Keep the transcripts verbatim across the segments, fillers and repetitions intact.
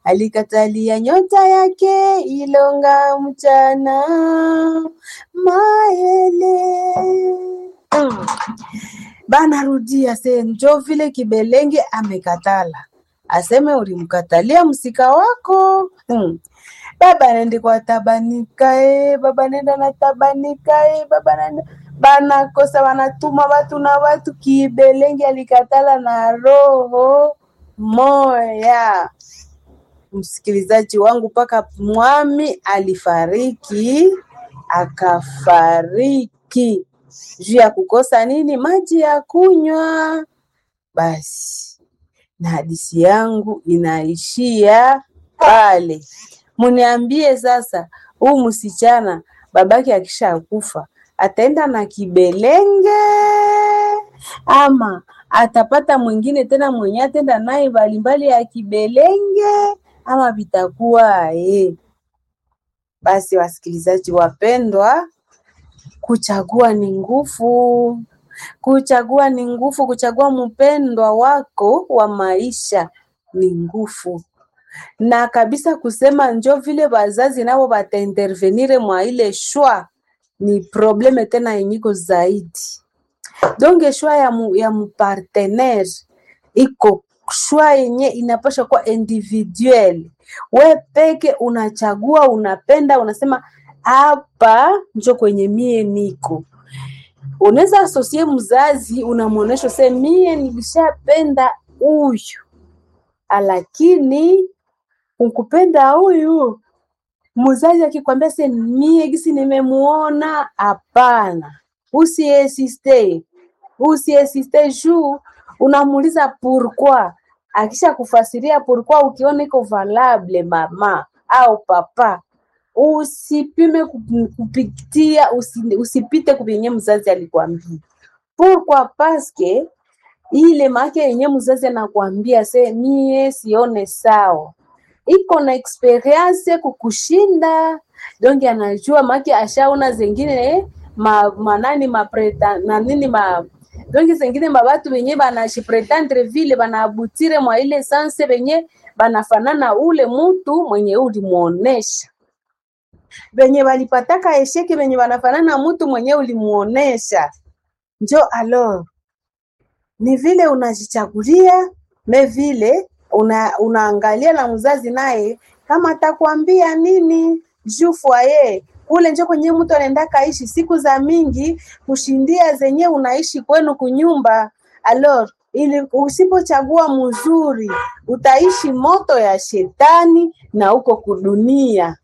alikatalia nyota yake ilonga mchana maele. Mm. Bana rudia se njo vile Kibelenge amekatala. Aseme ulimkatalia msika wako. Hmm. Baba nende kwa tabanika eh, baba nenda na tabanika eh, baba nenda bana kosa wanatuma watu na watu. Kibelenge alikatala na roho moya. Msikilizaji wangu, paka mwami alifariki, akafariki juu ya kukosa nini? Maji ya kunywa. Basi na hadithi yangu inaishia pale. Muniambie sasa, huu msichana babake akisha kufa ataenda na Kibelenge ama atapata mwingine tena mwenye atenda naye mbalimbali ya Kibelenge ama vitakuwa eh? Basi wasikilizaji wapendwa, kuchagua ni nguvu. Kuchagua ni nguvu, kuchagua mpendwa wako wa maisha ni nguvu. Na kabisa kusema njo vile wazazi nao bata intervenire mwa ile shwa ni probleme tena yenyiko zaidi. Donge shwa ya mu, ya mpartener iko shwa yenye inapasha kwa individuel. We peke unachagua, unapenda, unasema hapa njo kwenye mie niko. Unaweza asosie mzazi, unamuonesha se mie nilishapenda huyu, lakini ukupenda huyu mzazi akikwambia se mie gisi nimemuona, hapana. Usiesiste. Usiesiste juu unamuuliza pourquoi. Akisha kufasiria pourquoi, ukiona iko valable mama au papa, usipime kupitia, usipite kupinye mzazi alikwambia. Pourquoi? Parce que ile make yenye mzazi anakuambia se mie sione sawa, iko na experience kukushinda, donc anajua make ashaona zingine ma manani mapreta na nini ma donc zingine mabatu wenye banashi pretendre vile banabutire mwa ile sanse wenye banafanana ule mtu mwenye ulimuonesha. Benye walipataka esheke benye wanafanana mtu mwenye ulimuonesha. Njo alors ni vile unajichagulia, me vile una, unaangalia na mzazi naye kama atakwambia nini juu foyer kule njo kwenye mtu anaenda kaishi siku za mingi kushindia zenye unaishi kwenu kunyumba. Alors ili usipochagua mzuri utaishi moto ya shetani na uko kudunia.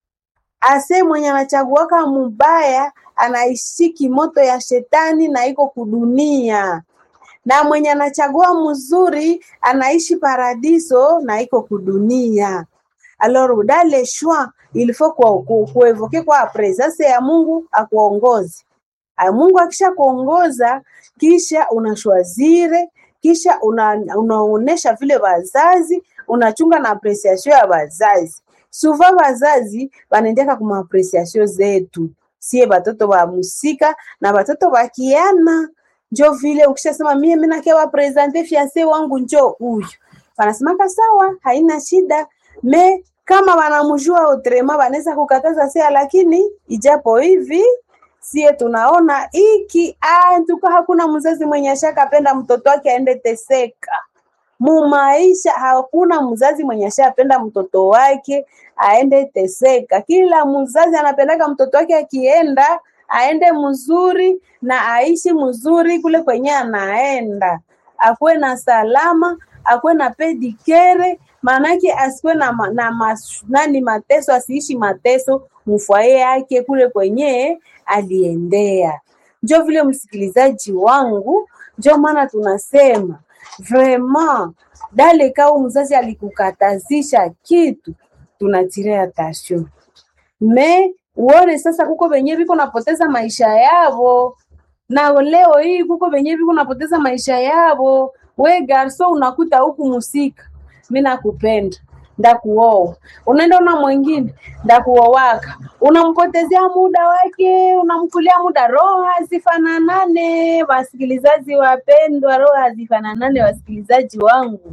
Ase mwenye anachaguaka mubaya anaishiki moto ya shetani na iko kudunia. Na mwenye anachagua mzuri anaishi paradiso na iko kudunia. Alors dans les choix, il faut kuevoke kwa presence ya Mungu akuongoze. Mungu akisha kuongoza, kisha unashwazire, kisha una, unaonesha vile wazazi, unachunga na appreciation ya wazazi. Souvent wazazi wanaendeka kuma appreciation zetu. Sie batoto wa musika na batoto wa kiana. Njo vile ukishasema mie mimi nakewa presenter fiancé wangu njo huyu. Wanasema sawa, haina shida. Me kama wanamjua utrema wanaweza kukataza sea, lakini ijapo hivi sie tunaona iki antuka hakuna mzazi mwenye ashakapenda mtoto wake aende teseka. Mu maisha hakuna mzazi mwenye ashapenda mtoto wake aende teseka. Kila mzazi anapendaka mtoto wake akienda aende mzuri na aishi mzuri kule kwenye anaenda. Akwe na salama, akwe na pedikere, manake asikwe na, na mas, nani mateso, asiishi mateso mfwaye yake kule kwenye aliendea. Njo vile msikilizaji wangu, njo maana tunasema vraiment dale kao mzazi alikukatazisha kitu, tunatirea attention. Me uone sasa kuko benye biko napoteza maisha yao. Na leo hii kuko benye biko napoteza maisha yao. We garso unakuta huku musika, mimi nakupenda, ndakuoa. Unaenda una mwingine, ndakuoaka. Unampotezea muda wake, unamkulia muda. Roho hazifananane, wasikilizaji wapendwa, roho hazifananane wasikilizaji wangu.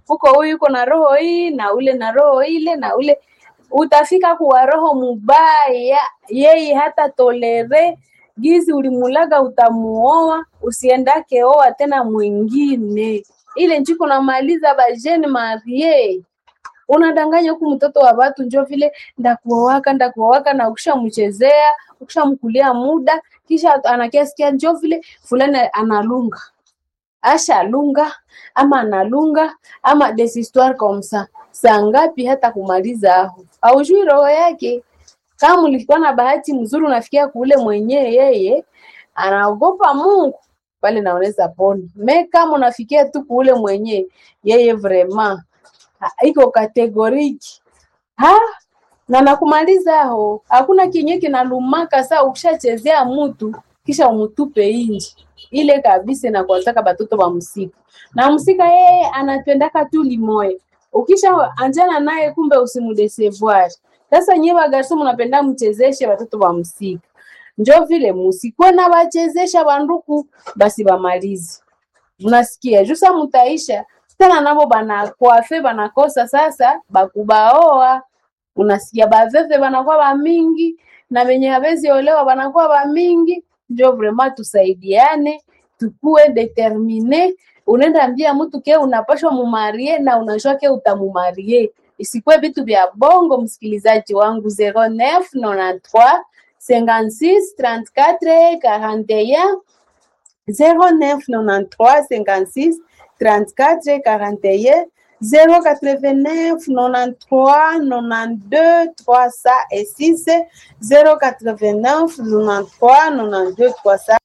huko huyu yuko na roho hii na ule na roho ile na ule, utafika kuwa roho mubaya, yeye hata tolere gizi ulimulaga utamuoa, usiendake oa tena mwingine. Ile njiko namaliza ba jeune marie. Unadanganya huku mtoto wa watu njoo vile ndakuoaka ndakuoaka na ukishamchezea, ukishamkulia muda, kisha anakiasikia njoo vile fulani analunga. Asha lunga ama analunga ama des histoires comme ça. Sangapi hata kumaliza hapo. Haujui roho yake. Kama ulikuwa na bahati mzuri unafikia kule mwenyewe yeye anaogopa Mungu, pale naoneza pona. Me kama unafikia tu kule mwenyewe yeye vraiment iko kategoriki. Ha? Na nakumaliza ho. Hakuna kinye kinalumaka saa ukishachezea mtu kisha umutupe inji. Ile kabisa na kuataka batoto ba msika. Na msika yeye anapendaka tu limoe. Ukisha anjana naye kumbe usimudecevoir. Sasa nyewe garso mnapenda mchezeshe watoto wa msika. Njoo vile musikwe na wachezesha banduku basi bamalizi. Unasikia jusa mutaisha tena nabo bana kwafe banakosa sasa bakubaoa. Unasikia baveve banakuwa ba mingi na wenye habezi olewa banakuwa ba mingi. Njoo vraiment tusaidiane, tukue determine. Unaenda ambia mtu ke unapashwa mumarie na unajua ke utamumarie. Isikwe vitu vya bongo msikilizaji wangu. Zero neuf nonante-trois cinquante-six trente-quatre quarante et un zero neuf nonante-trois cinquante-six trente-quatre quarante et un zero quatre-vingt-neuf nonante-trois nonante-deux trois cent six zero quatre-vingt-neuf nonante-trois nonante-deux trois cent